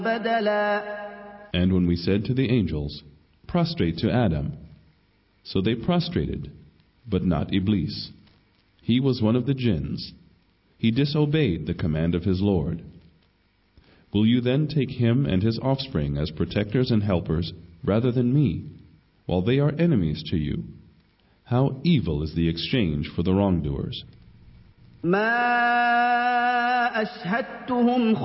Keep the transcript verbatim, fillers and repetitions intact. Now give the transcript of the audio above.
بدلا. And when we said to the angels, prostrate to Adam, so they prostrated, but not Iblis. He was one of the jinns. He disobeyed the command of his Lord. Will you then take him and his offspring as protectors and helpers rather than me, while they are enemies to you? How evil is the exchange for the wrongdoers. ما أشهدتهم